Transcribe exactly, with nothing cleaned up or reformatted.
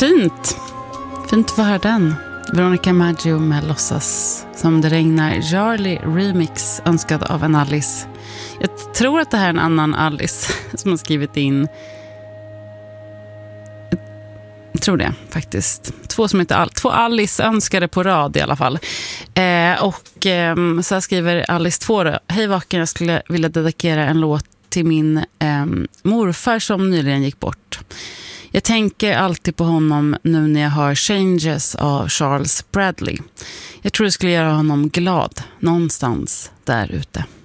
Fint. Fint att få höra den. Veronica Maggio med Låtsas som det regnar. Charlie remix önskad av en Alice. Jag tror att det här är en annan Alice som har skrivit in. Jag tror det faktiskt. Två som heter Al- Två Alice önskade på rad i alla fall. Eh, och eh, så här skriver Alice två då. Hej vaken, jag skulle vilja dedikera en låt till min eh, morfar som nyligen gick bort. Jag tänker alltid på honom nu när jag hör Changes av Charles Bradley. Jag tror det skulle göra honom glad någonstans där ute.